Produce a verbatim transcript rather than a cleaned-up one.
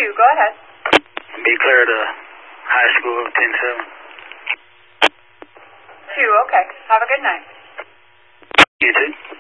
two, go ahead. Be clear to high school, ten seven. Two, okay. Have a good night. You too.